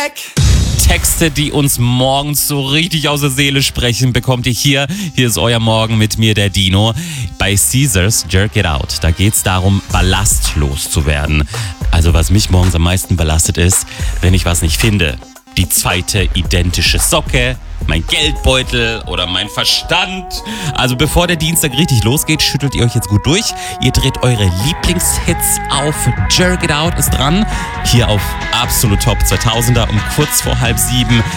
back. Texte, die uns morgens so richtig aus der Seele sprechen, bekommt ihr hier. Hier ist euer Morgen mit mir, der Dino. Bei Caesars Jerk It Out. Da geht es darum, ballastlos zu werden. Also was mich morgens am meisten belastet ist, wenn ich was nicht finde. Die zweite identische Socke, mein Geldbeutel oder mein Verstand. Also bevor der Dienstag richtig losgeht, schüttelt ihr euch jetzt gut durch. Ihr dreht eure Lieblingshits auf. Jerk It Out ist dran. Hier auf Absolut Top 2000er um kurz vor 6:30.